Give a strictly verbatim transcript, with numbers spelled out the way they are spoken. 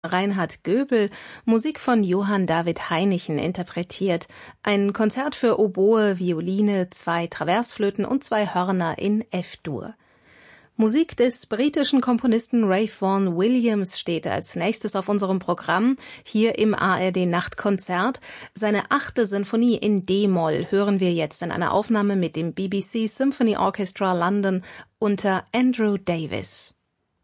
Reinhard Göbel, Musik von Johann David Heinichen interpretiert. Ein Konzert für Oboe, Violine, zwei Traversflöten und zwei Hörner in F-Dur. Musik des britischen Komponisten Ralph Vaughan Williams steht als nächstes auf unserem Programm, hier im A R D-Nachtkonzert. Seine achte Sinfonie in D-Moll hören wir jetzt in einer Aufnahme mit dem B B C Symphony Orchestra London unter Andrew Davis.